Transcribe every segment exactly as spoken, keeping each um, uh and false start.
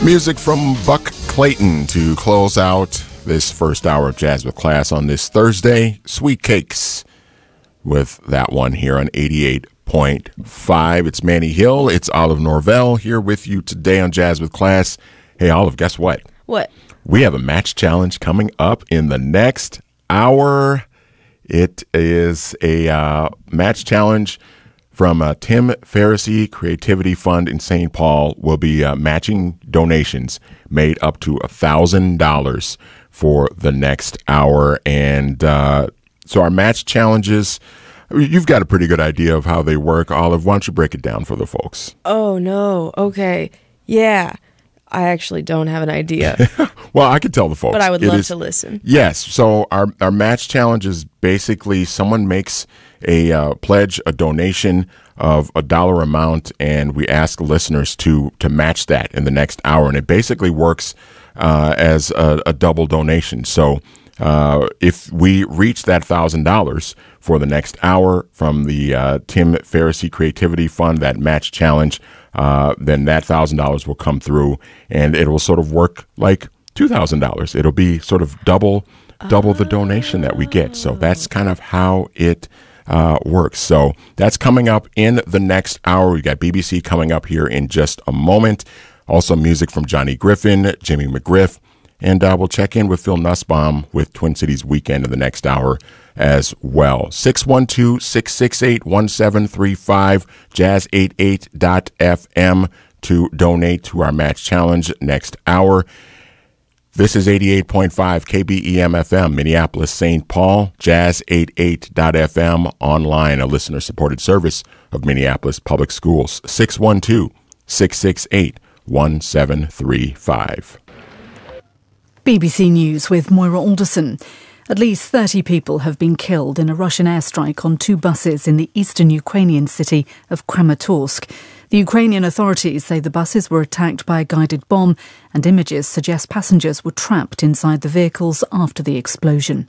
Music from Buck Clayton to close out this first hour of Jazz with Class on this Thursday. Sweet Cakes with that one here on eighty-eight point five. It's Manny Hill. It's Olive Norvell here with you today on Jazz with Class. Hey, Olive, guess what? What? We have a match challenge coming up in the next hour. It is a uh, match challenge from uh, Tim Ferriss Creativity Fund in Saint Paul. Will be uh, matching donations made up to one thousand dollars for the next hour. And uh, so our match challenges, you've got a pretty good idea of how they work. Olive, why don't you break it down for the folks? Oh, no. Okay. Yeah. I actually don't have an idea. Well, I could tell the folks. But I would It love is- to listen. Yes. So our, our match challenge is basically someone makes a uh, pledge, a donation of a dollar amount, and we ask listeners to to match that in the next hour. And it basically works uh, as a, a double donation. So uh, if we reach that one thousand dollars for the next hour from the uh, Tim Ferriss Creativity Fund, that match challenge, uh, then that one thousand dollars will come through, and it will sort of work like two thousand dollars. It'll be sort of double double the donation that we get. So that's kind of how it uh, works. So that's coming up in the next hour. We got B B C coming up here in just a moment. Also music from Johnny Griffin, Jimmy McGriff, and uh, we'll check in with Phil Nussbaum with Twin Cities Weekend in the next hour as well. six one two, six six eight, one seven three five, jazz eighty-eight dot f m to donate to our match challenge next hour. This is eighty-eight point five K B E M F M, Minneapolis, Saint Paul, jazz eighty-eight dot f m, online, a listener-supported service of Minneapolis Public Schools. six one two, six six eight, one seven three five. B B C News with Moira Alderson. At least thirty people have been killed in a Russian airstrike on two buses in the eastern Ukrainian city of Kramatorsk. The Ukrainian authorities say the buses were attacked by a guided bomb, and images suggest passengers were trapped inside the vehicles after the explosion.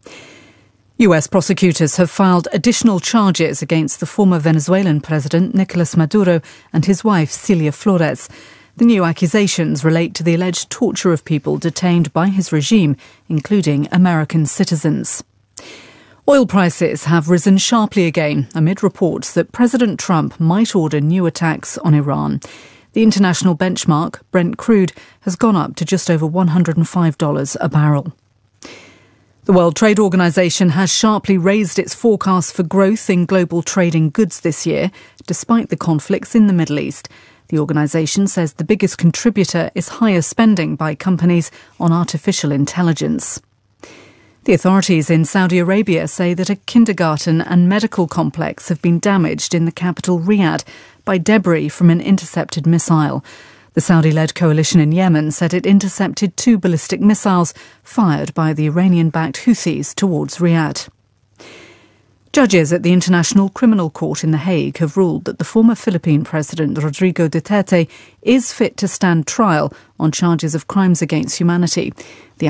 U S prosecutors have filed additional charges against the former Venezuelan president Nicolas Maduro and his wife Celia Flores. The new accusations relate to the alleged torture of people detained by his regime, including American citizens. Oil prices have risen sharply again amid reports that President Trump might order new attacks on Iran. The international benchmark, Brent crude, has gone up to just over one hundred five dollars a barrel. The World Trade Organization has sharply raised its forecast for growth in global trade in goods this year, despite the conflicts in the Middle East. The organisation says the biggest contributor is higher spending by companies on artificial intelligence. The authorities in Saudi Arabia say that a kindergarten and medical complex have been damaged in the capital Riyadh by debris from an intercepted missile. The Saudi-led coalition in Yemen said it intercepted two ballistic missiles fired by the Iranian-backed Houthis towards Riyadh. Judges at the International Criminal Court in The Hague have ruled that the former Philippine President Rodrigo Duterte is fit to stand trial on charges of crimes against humanity. The